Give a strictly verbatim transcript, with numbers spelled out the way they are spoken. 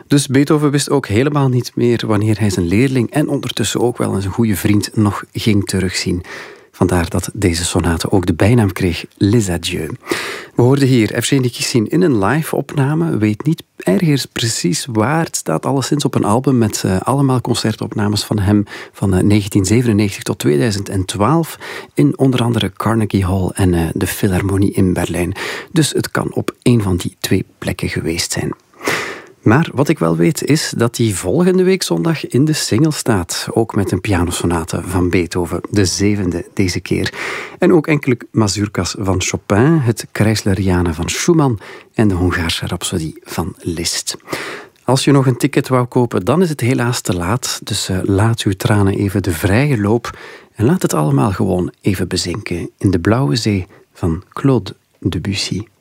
Dus Beethoven wist ook helemaal niet meer wanneer hij zijn leerling en ondertussen ook wel eens een goede vriend nog ging terugzien. Vandaar dat deze sonate ook de bijnaam kreeg Les Adieux. We hoorden hier Evgeny Kissin in een live-opname. Weet niet ergens precies waar. Het staat alleszins op een album met uh, allemaal concertopnames van hem van uh, negentien zevenennegentig tot tweeduizend twaalf in onder andere Carnegie Hall en uh, de Philharmonie in Berlijn. Dus het kan op een van die twee plekken geweest zijn. Maar wat ik wel weet is dat hij volgende week zondag in de Singel staat. Ook met een pianosonate van Beethoven, de zevende deze keer. En ook enkele mazurkas van Chopin, het Kreisleriana van Schumann en de Hongaarse Rhapsodie van Liszt. Als je nog een ticket wou kopen, dan is het helaas te laat. Dus uh, laat uw tranen even de vrije loop en laat het allemaal gewoon even bezinken in de blauwe zee van Claude Debussy.